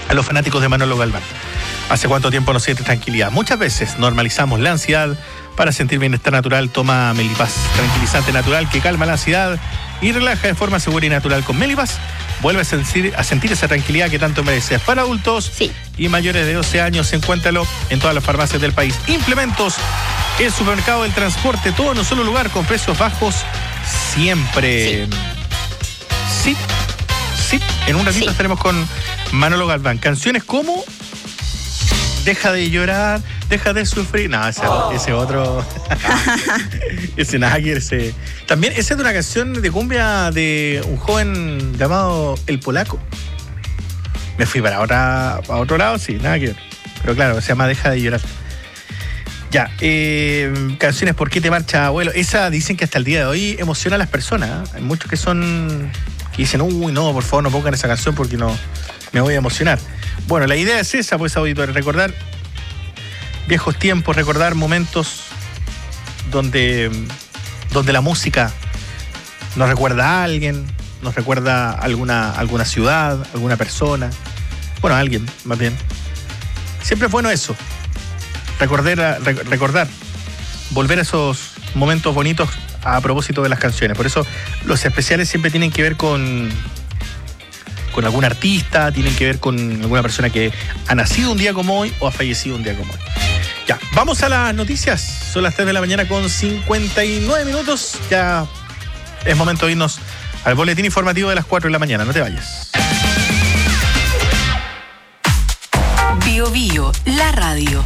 a los fanáticos de Manolo Galván. ¿Hace cuánto tiempo no siente tranquilidad? Muchas veces normalizamos la ansiedad. Para sentir bienestar natural, toma Melipaz, tranquilizante natural que calma la ansiedad y relaja de forma segura y natural. Con Melipaz vuelve a sentir esa tranquilidad que tanto mereces. Para adultos y mayores de 12 años, encuéntralo en todas las farmacias del país. Implementos, el supermercado del transporte, todo en un solo lugar con precios bajos siempre. Sí. En un ratito estaremos con Manolo Galván. Canciones como Deja de llorar, deja de sufrir. No, ese otro. Ese nada que ese. También esa es de una canción de cumbia de un joven llamado El Polaco. Me fui para otro lado, sí, nada que ver. Pero claro, se llama Deja de llorar. Ya, canciones ¿Por qué te marcha, abuelo? Esa dicen que hasta el día de hoy emociona a las personas. Hay muchos que dicen, uy, no, por favor, no pongan esa canción porque no me voy a emocionar. Bueno, la idea es esa, pues, auditores, recordar viejos tiempos, recordar momentos donde la música nos recuerda a alguien, nos recuerda a alguna ciudad, alguna persona. Bueno, a alguien, más bien. Siempre es bueno eso. Recordar, volver a esos momentos bonitos a propósito de las canciones. Por eso los especiales siempre tienen que ver con algún artista, tienen que ver con alguna persona que ha nacido un día como hoy o ha fallecido un día como hoy. Ya, vamos a las noticias. Son las 3 de la mañana con 59 minutos. Ya es momento de irnos al boletín informativo de las 4 de la mañana. No te vayas. Bio Bio, la radio.